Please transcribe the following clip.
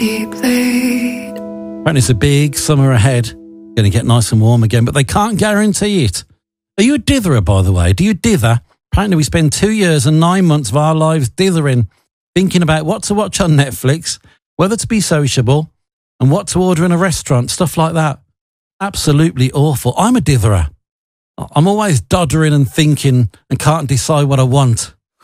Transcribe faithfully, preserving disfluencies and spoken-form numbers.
Apparently it's a big summer ahead. Going to get nice and warm again, but they can't guarantee it. Are you a ditherer, by the way? Do you dither? Apparently we spend two years and nine months of our lives dithering, thinking about what to watch on Netflix, whether to be sociable, and what to order in a restaurant, stuff like that. Absolutely awful. I'm a ditherer. I'm always doddering and thinking and can't decide what I want.